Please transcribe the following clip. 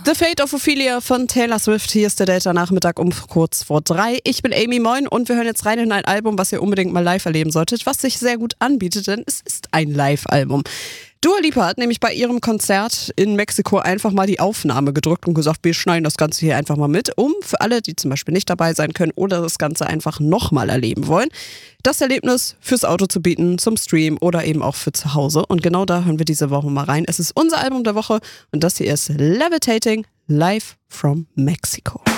The Fate of Ophelia von Taylor Swift. Hier ist der Data-Nachmittag um kurz vor 3. Ich bin Amy, moin, und wir hören jetzt rein in ein Album, was ihr unbedingt mal live erleben solltet, was sich sehr gut anbietet, denn es ist ein Live-Album. Dua Lipa hat nämlich bei ihrem Konzert in Mexiko einfach mal die Aufnahme gedrückt und gesagt, wir schneiden das Ganze hier einfach mal mit, um für alle, die zum Beispiel nicht dabei sein können oder das Ganze einfach nochmal erleben wollen, das Erlebnis fürs Auto zu bieten, zum Stream oder eben auch für zu Hause. Und genau da hören wir diese Woche mal rein. Es ist unser Album der Woche und das hier ist Levitating live from Mexico.